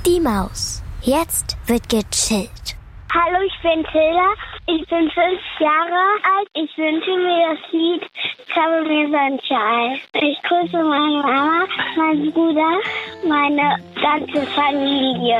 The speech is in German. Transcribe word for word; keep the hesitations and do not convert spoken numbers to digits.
Die Maus. Jetzt wird gechillt. Hallo, ich bin Tilda. Ich bin fünf Jahre alt. Ich wünsche mir das Lied Cover Me Sunshine. Ich grüße meine Mama, meinen Bruder, meine ganze Familie.